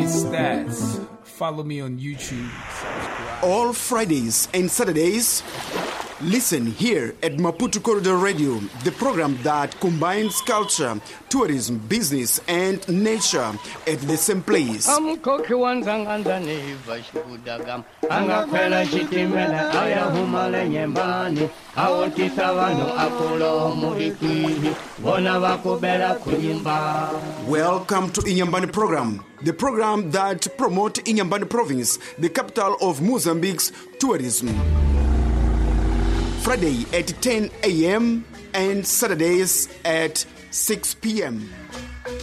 stats. Follow me on YouTube. Subscribe. All Fridays and Saturdays, listen here at Maputo Corridor Radio, the program that combines culture, tourism, business, and nature at the same place. Welcome to Inyambani program, the program that promotes Inyambani province, the capital of Mozambique's tourism. Friday at 10 a.m. and Saturdays at 6 p.m.